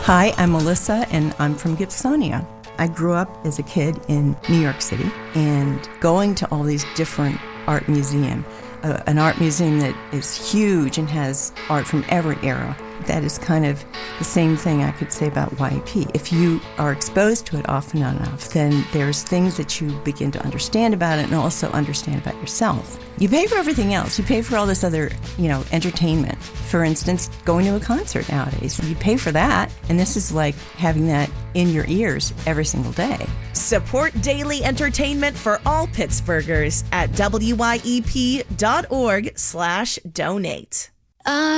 Hi, I'm Melissa, and I'm from Gibsonia. I grew up as a kid in New York City and going to all these different art museums. An art museum that is huge and has art from every era. That is kind of the same thing I could say about YAP. If you are exposed to it often enough, then there's things that you begin to understand about it and also understand about yourself. You pay for everything else. You pay for all this other, entertainment. For instance, going to a concert nowadays. You pay for that, and this is like having that in your ears every single day. Support daily entertainment for all Pittsburghers at wyep.org/donate.